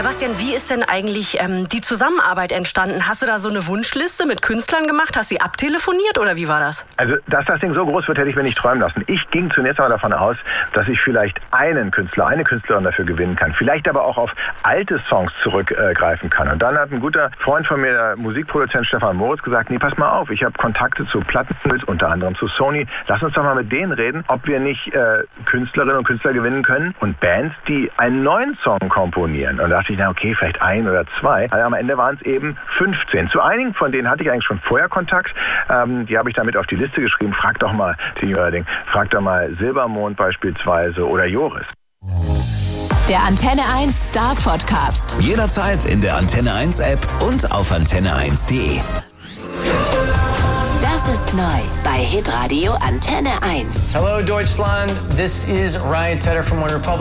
Sebastian, wie ist denn eigentlich die Zusammenarbeit entstanden? Hast du da so eine Wunschliste mit Künstlern gemacht? Hast du sie abtelefoniert oder wie war das? Also, dass das Ding so groß wird, hätte ich mir nicht träumen lassen. Ich ging zunächst einmal davon aus, dass ich vielleicht einen Künstler, eine Künstlerin dafür gewinnen kann. Vielleicht aber auch auf alte Songs zurückgreifen kann. Und dann hat ein guter Freund von mir, der Musikproduzent Stefan Moritz, gesagt, nee, pass mal auf, ich habe Kontakte zu Plattenfirmen, unter anderem zu Sony. Lass uns doch mal mit denen reden, ob wir nicht Künstlerinnen und Künstler gewinnen können und Bands, die einen neuen Song komponieren. Und da dachte ich, na okay, vielleicht ein oder zwei. Also am Ende waren es eben 15. Zu einigen von denen hatte ich eigentlich schon vorher Kontakt. Die habe ich damit auf die Liste geschrieben. Frag doch mal frag doch mal Silbermond beispielsweise oder Joris. Der Antenne 1 Star Podcast. Jederzeit in der Antenne 1 App und auf antenne1.de. Das ist neu bei Hitradio Antenne 1. Hello Deutschland, this is Ryan Tedder from One Republic.